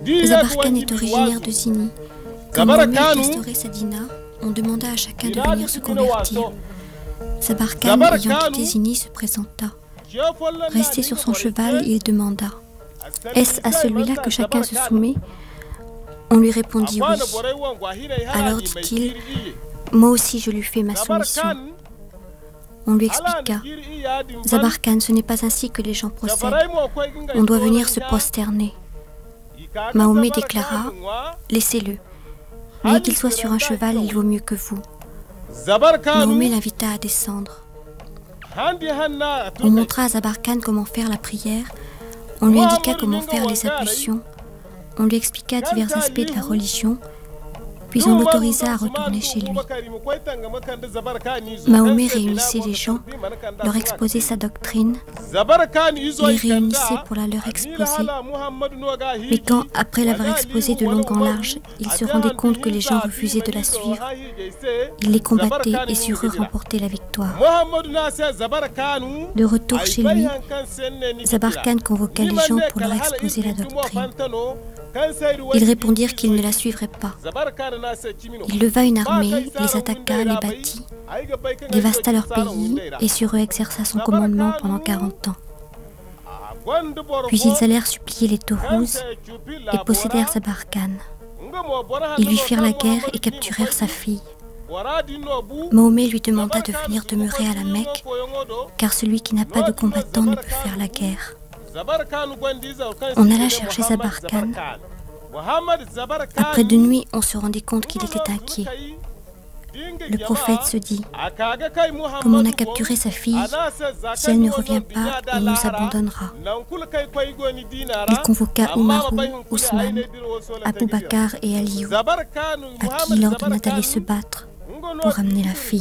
Zabarkan est originaire de Zini. Quand Mahomet a restauré Sadina, on demanda à chacun de venir se convertir. Zabarkan, ayant quitté Zini, se présenta. Resté sur son cheval, il demanda « Est-ce à celui-là que chacun se soumet ?» On lui répondit « Oui ». Alors dit-il « Moi aussi je lui fais ma soumission ». On lui expliqua « Zabarkan, ce n'est pas ainsi que les gens procèdent. On doit venir se prosterner. » Mahomet déclara « Laissez-le. Bien qu'il soit sur un cheval, il vaut mieux que vous. » Mahomet l'invita à descendre. On montra à Zabarkan comment faire la prière, on lui indiqua comment faire les ablutions, on lui expliqua divers aspects de la religion, puis on l'autorisa à retourner chez lui. Mahomet réunissait les gens, leur exposait sa doctrine, les réunissait pour la leur exposer. Mais quand, après l'avoir exposée de long en large, il se rendait compte que les gens refusaient de la suivre, il les combattait et sur eux remportait la victoire. De retour chez lui, Zabarkan convoqua les gens pour leur exposer la doctrine. Ils répondirent qu'ils ne la suivraient pas. Il leva une armée, les attaqua, les battit, dévasta leur pays et sur eux exerça son commandement pendant 40 ans. Puis ils allèrent supplier les Taurous et possédèrent Zabarkan. Ils lui firent la guerre et capturèrent sa fille. Mahomet lui demanda de venir demeurer à la Mecque, car celui qui n'a pas de combattant ne peut faire la guerre. On alla chercher Zabarkan. Après 2 nuits, on se rendit compte qu'il était inquiet. Le prophète se dit « Comme on a capturé sa fille, si elle ne revient pas, il nous abandonnera. » Il convoqua Oumarou, Ousmane, Abou Bakar et Aliou, à qui il ordonna d'aller se battre pour ramener la fille.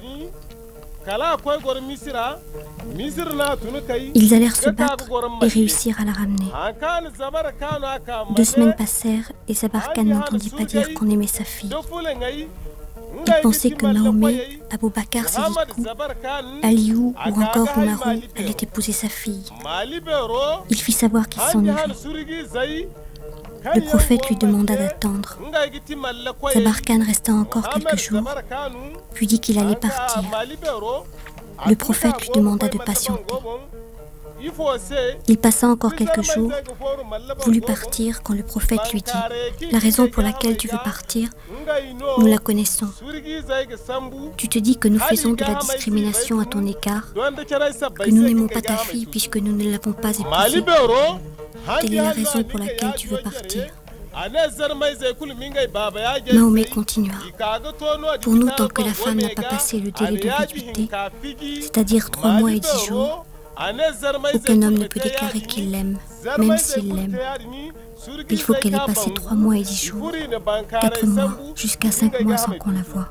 Ils allèrent se battre et réussirent à la ramener. 2 semaines passèrent et Zabarkan n'entendit pas dire qu'on aimait sa fille. Il pensait que Mahomet, Abou Bakar, Sédikou, Aliou ou encore Oumarou allaient épouser sa fille. Il fit savoir qu'il s'en irait. Le prophète lui demanda d'attendre. Zabarkan resta encore quelques jours, puis dit qu'il allait partir. Le prophète lui demanda de patienter. Il passa encore quelques jours, voulut partir quand le prophète lui dit « La raison pour laquelle tu veux partir, nous la connaissons. Tu te dis que nous faisons de la discrimination à ton égard, que nous n'aimons pas ta fille puisque nous ne l'avons pas épousée. Telle est la raison pour laquelle tu veux partir. » Mahomet continua. Pour nous, tant que la femme n'a pas passé le délai de viduité, c'est-à-dire 3 mois et 10 jours, aucun homme ne peut déclarer qu'il l'aime, même s'il l'aime. Il faut qu'elle ait passé 3 mois et 10 jours, 4 mois, jusqu'à 5 mois sans qu'on la voie.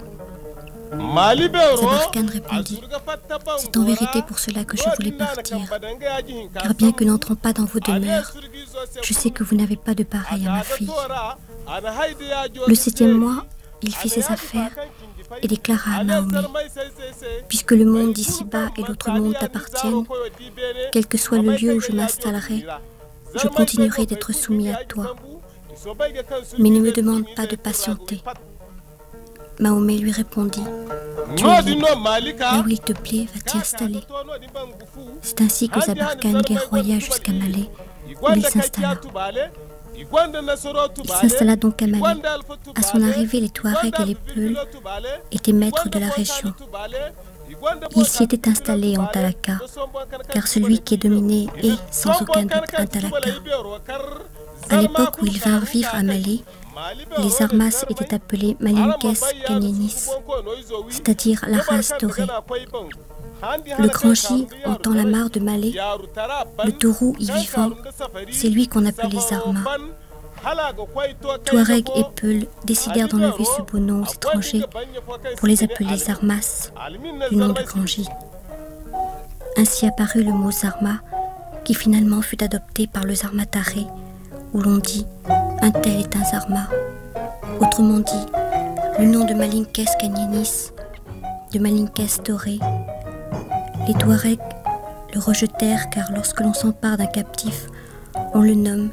Zabarkan répondit « C'est en vérité pour cela que je voulais partir, car bien que n'entrant pas dans vos demeures, je sais que vous n'avez pas de pareil à ma fille. » Le 7e mois, il fit ses affaires et déclara à Mahomet « Puisque le monde d'ici-bas et l'autre monde t'appartiennent, quel que soit le lieu où je m'installerai, je continuerai d'être soumis à toi. Mais ne me demande pas de patienter. » Mahomet lui répondit « Tu es libre. Là où il te plaît, va t'y installer. » C'est ainsi que Zabarkan guerroya jusqu'à Malais, où il s'installa. Il s'installa donc à Malais. À son arrivée, les Touaregs et les Peuls étaient maîtres de la région. Il s'y était installé en Talaka, car celui qui est dominé est sans aucun doute un Talaka. À l'époque où ils vinrent vivre à Malais, les Armas étaient appelés Malinkès Kanyenis, c'est-à-dire la race dorée. Le grand J entend la mare de Malais, le taureau y vivant, c'est lui qu'on appelle les Armas. Touareg et Peul décidèrent d'enlever ce beau nom aux étrangers pour les appeler les Armas, du nom de grand J. Ainsi apparut le mot Zarma, qui finalement fut adopté par le Zarmataré, où l'on dit « un tel est un Zarma ». Autrement dit, le nom de Malinkès Kanyenis, de Malinkès doré. Les Touaregs le rejetèrent car lorsque l'on s'empare d'un captif, on le nomme